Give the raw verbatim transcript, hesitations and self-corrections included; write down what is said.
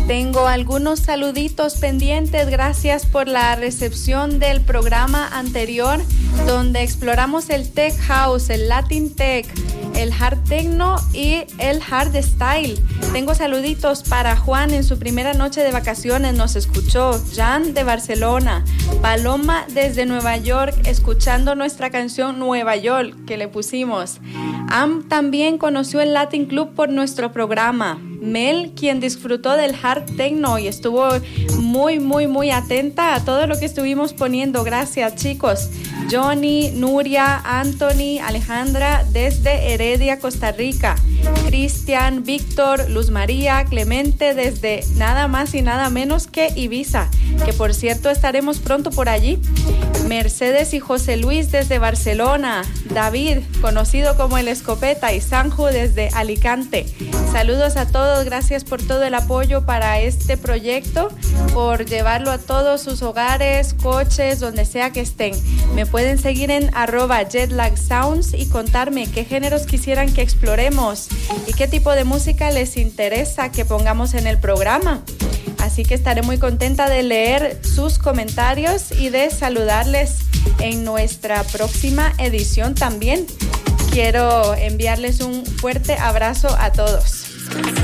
Tengo algunos saluditos pendientes. Gracias por la recepción del programa anterior, donde exploramos el Tech House, el Latin Tech, el Hard Techno y el Hard Style. Tengo saluditos para Juan en su primera noche de vacaciones, nos escuchó. Jan de Barcelona. Paloma desde Nueva York, escuchando nuestra canción Nueva York que le pusimos. Am también conoció el Latin Club por nuestro programa. Mel, quien disfrutó del Hard Techno y estuvo muy, muy, muy atenta a todo lo que estuvimos poniendo. Gracias, chicos. Johnny, Nuria, Anthony, Alejandra desde Heredia, Costa Rica. Cristian, Víctor, Luz María, Clemente desde nada más y nada menos que Ibiza, que por cierto estaremos pronto por allí. Mercedes y José Luis desde Barcelona. David, conocido como el Escopeta, y Sanju desde Alicante. Saludos a todos, gracias por todo el apoyo para este proyecto, por llevarlo a todos sus hogares, coches, donde sea que estén. Me pueden seguir en arroba jetlagsounds y contarme qué géneros quisieran que exploremos y qué tipo de música les interesa que pongamos en el programa. Así que estaré muy contenta de leer sus comentarios y de saludarles en nuestra próxima edición también. Quiero enviarles un fuerte abrazo a todos.